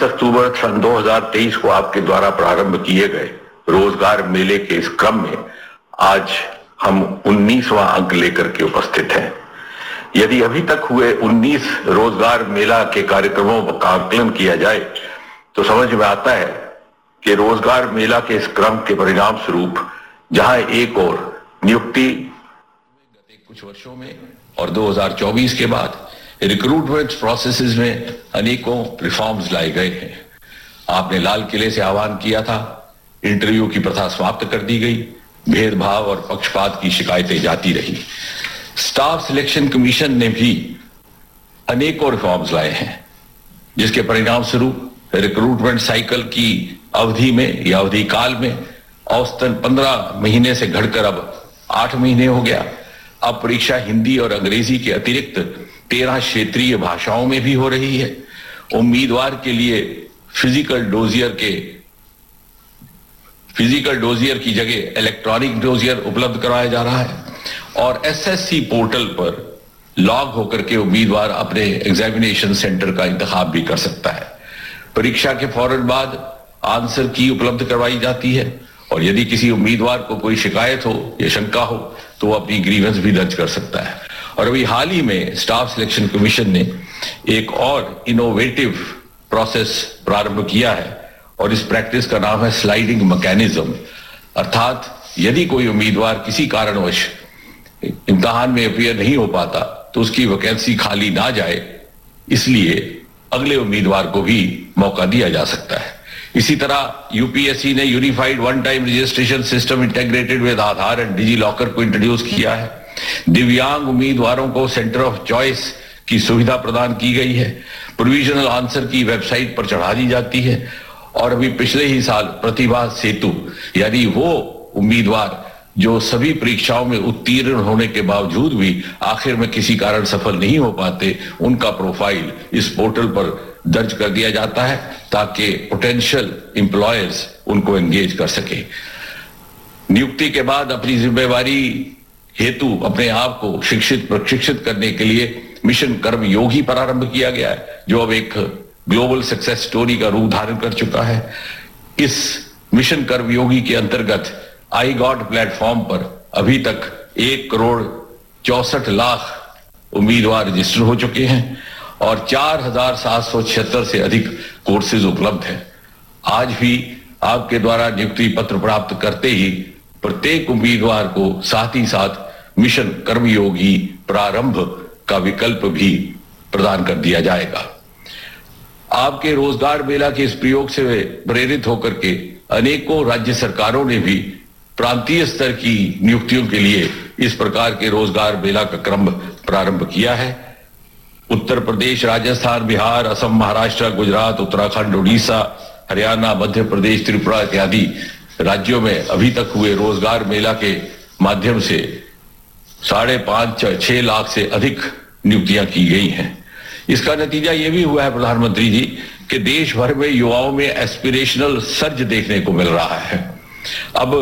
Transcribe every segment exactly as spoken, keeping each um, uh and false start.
अक्टूबर सन दो हज़ार तेईस को आपके द्वारा प्रारंभ किए गए रोजगार मेले के इस क्रम में आज हम उन्नीसवां अंक लेकर के उपस्थित हैं। यदि अभी तक हुए उन्नीस रोजगार मेला के कार्यक्रमों का आकलन किया जाए तो समझ में आता है कि रोजगार मेला के इस क्रम के परिणाम स्वरूप जहां एक और नियुक्ति कुछ वर्षों में और दो हज़ार चौबीस के बाद रिक्रूटमेंट प्रोसेसेस में अनेकों रिफॉर्म्स लाए गए हैं। आपने लाल किले से आह्वान किया था, इंटरव्यू की प्रथा समाप्त कर दी गई, भेदभाव और पक्षपात की शिकायतें जाती रही। स्टाफ सिलेक्शन कमीशन ने भी अनेकों रिफॉर्म्स लाए हैं, जिसके परिणाम स्वरूप रिक्रूटमेंट साइकिल की अवधि में या अवधि काल में औसतन पंद्रह महीने से घटकर अब आठ महीने हो गया। अब परीक्षा हिंदी और अंग्रेजी के अतिरिक्त तेरह क्षेत्रीय भाषाओं में भी हो रही है। उम्मीदवार के लिए फिजिकल डोजियर के फिजिकल डोजियर की जगह इलेक्ट्रॉनिक डोजियर उपलब्ध कराया जा रहा है और एसएससी पोर्टल पर लॉग होकर के उम्मीदवार अपने एग्जामिनेशन सेंटर का इंतखाब भी कर सकता है। परीक्षा के फौरन बाद आंसर की उपलब्ध करवाई जाती है और यदि किसी उम्मीदवार को कोई शिकायत हो या शंका हो तो वो अपनी ग्रीवेंस भी दर्ज कर सकता है। और अभी हाल ही में स्टाफ सिलेक्शन कमीशन ने एक और इनोवेटिव प्रोसेस प्रारंभ किया है और इस प्रैक्टिस का नाम है स्लाइडिंग मैकेनिज्म। अर्थात यदि कोई उम्मीदवार किसी कारणवश इम्तिहान में अपीयर नहीं हो पाता तो उसकी वैकेंसी खाली ना जाए, इसलिए अगले उम्मीदवार को भी मौका दिया जा सकता है। इसी तरह यूपीएससी ने unified one time registration system integrated with Aadhaar and digi locker को इंट्रोड्यूस किया है। दिव्यांग उम्मीदवारों को सेंटर ऑफ चॉइस की सुविधा प्रदान की गई है। प्रोविजनल आंसर की वेबसाइट पर चढ़ा दी जाती है और अभी पिछले ही साल प्रतिभा सेतु यानी वो उम्मीदवार जो सभी परीक्षाओं में उत्तीर्ण होने के बावजूद भी आखिर में किसी कारण सफल नहीं हो पाते, उनका प्रोफाइल इस पोर्टल पर दर्ज कर दिया जाता है ताकि पोटेंशियल एम्प्लॉयर्स उनको एंगेज कर सके। नियुक्ति के बाद अपनी जिम्मेवारी हेतु अपने आप को शिक्षित प्रशिक्षित करने के लिए मिशन कर्मयोगी प्रारंभ किया गया है, जो अब एक ग्लोबल सक्सेस स्टोरी का रूप धारण कर चुका है। इस मिशन कर्मयोगी के अंतर्गत आई गॉट प्लेटफॉर्म पर अभी तक एक करोड़ चौसठ लाख उम्मीदवार रजिस्टर हो चुके हैं और चार हजार सात सौ छिहत्तर से अधिक कोर्सेज उपलब्ध हैं। आज भी आपके द्वारा नियुक्ति पत्र प्राप्त करते ही प्रत्येक उम्मीदवार को साथ ही साथ मिशन कर्मयोगी प्रारंभ का विकल्प भी प्रदान कर दिया जाएगा। आपके रोजगार मेला के इस प्रयोग से प्रेरित होकर के अनेकों राज्य सरकारों ने भी प्रांतीय स्तर की नियुक्तियों के लिए इस प्रकार के रोजगार मेला का क्रम प्रारंभ किया है। उत्तर प्रदेश, राजस्थान, बिहार, असम, महाराष्ट्र, गुजरात, उत्तराखंड, उड़ीसा, हरियाणा, मध्य प्रदेश, त्रिपुरा इत्यादि राज्यों में अभी तक हुए रोजगार मेला के माध्यम से साढ़े पांच छह लाख से अधिक नियुक्तियां की गई हैं। इसका नतीजा यह भी हुआ है प्रधानमंत्री जी कि देश भर में युवाओं में एस्पिरेशनल सर्ज देखने को मिल रहा है। अब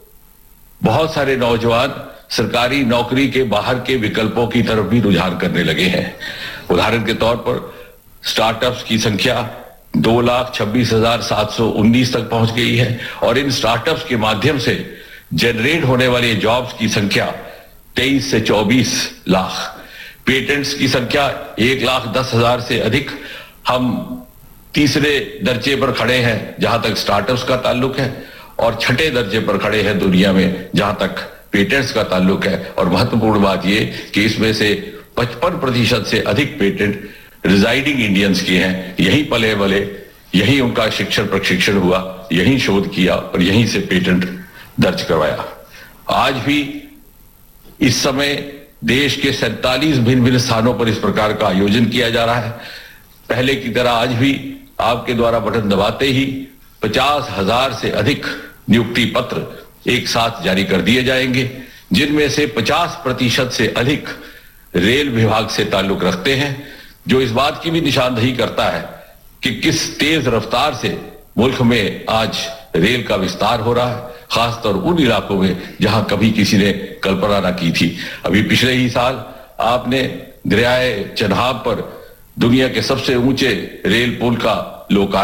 बहुत सारे नौजवान सरकारी नौकरी के बाहर के विकल्पों की तरफ भी रुझान करने लगे हैं। उदाहरण के तौर पर स्टार्टअप्स की संख्या दो लाख छब्बीस हजार सात सौ उन्नीस तक पहुंच गई है और इन स्टार्टअप्स के माध्यम से जनरेट होने वाले जॉब्स की संख्या तेईस से चौबीस लाख, पेटेंट्स की संख्या एक लाख दस हजार से अधिक। हम तीसरे दर्जे पर खड़े हैं जहां तक स्टार्टअप्स का ताल्लुक है और छठे दर्जे पर खड़े हैं दुनिया में जहां तक पेटेंट्स का ताल्लुक है। और महत्वपूर्ण बात यह कि इसमें से पचपन प्रतिशत से अधिक पेटेंट रिजाइडिंग इंडियंस के हैं। यहीं पले बले, यहीं उनका शिक्षण प्रशिक्षण हुआ, यहीं शोध किया और यहीं से पेटेंट दर्ज करवाया। आज भी इस समय देश के सैंतालीस भिन्न भिन्न स्थानों पर इस प्रकार का आयोजन किया जा रहा है। पहले की तरह आज भी आपके द्वारा बटन दबाते ही पचास हजार से अधिक नियुक्ति पत्र एक साथ जारी कर दिए जाएंगे, जिनमें से पचास प्रतिशत से अधिक रेल विभाग से ताल्लुक रखते हैं, जो इस बात की भी निशानदेही करता है कि किस तेज रफ्तार से मुल्क में आज रेल का विस्तार हो रहा है, खासतौर उन इलाकों में जहां कभी किसी ने कल्पना न की थी। अभी पिछले ही साल आपने दरियाए चन्हाब पर दुनिया के सबसे ऊंचे रेल पुल का लोकार्पण